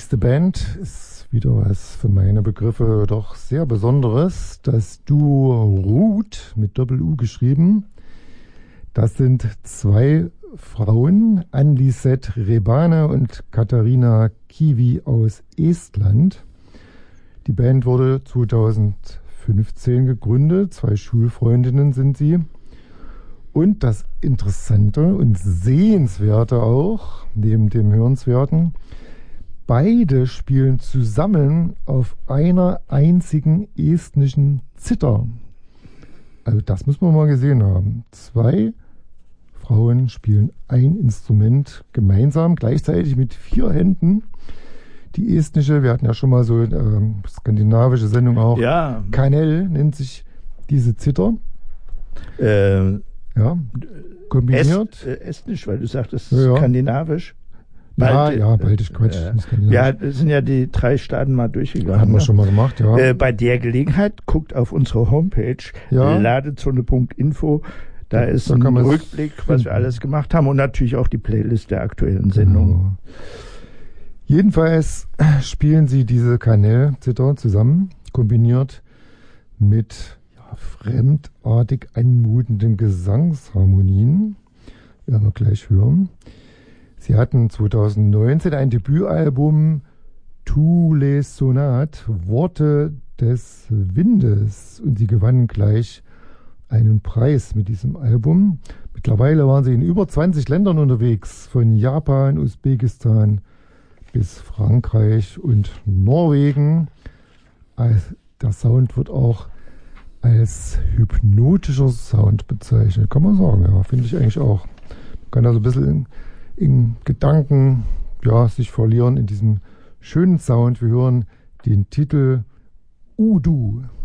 Nächste Band ist wieder was für meine Begriffe doch sehr Besonderes. Das Duo Ruth mit Doppel-U geschrieben. Das sind zwei Frauen, Ann-Lisette Rebane und Katharina Kivi aus Estland. Die Band wurde 2015 gegründet. Zwei Schulfreundinnen sind sie. Und das Interessante und Sehenswerte auch, neben dem Hörenswerten, beide spielen zusammen auf einer einzigen estnischen Zither. Also das muss man mal gesehen haben. Zwei Frauen spielen ein Instrument gemeinsam, gleichzeitig mit 4 Händen. Die estnische, wir hatten ja schon mal so skandinavische Sendung auch. Ja. Kanel nennt sich diese Zither. Ja, kombiniert. Estnisch, weil du sagtest ja. Skandinavisch. Baltisch, Quatsch. Ja, sind ja die 3 Staaten mal durchgegangen. Haben wir schon mal gemacht, ja. Bei der Gelegenheit guckt auf unsere Homepage ladezone.info. Da ist ein Rückblick, was wir alles gemacht haben und natürlich auch die Playlist der aktuellen Sendung. Genau. Jedenfalls spielen sie diese Kanel-Zither zusammen, kombiniert mit fremdartig anmutenden Gesangsharmonien. Werden wir gleich hören. Sie hatten 2019 ein Debütalbum Tous les Sonates, Worte des Windes. Und sie gewannen gleich einen Preis mit diesem Album. Mittlerweile waren sie in über 20 Ländern unterwegs, von Japan, Usbekistan bis Frankreich und Norwegen. Der Sound wird auch als hypnotischer Sound bezeichnet, kann man sagen, ja, finde ich eigentlich auch. Man kann also ein bisschen in Gedanken sich verlieren in diesem schönen Sound. Wir hören den Titel Udu.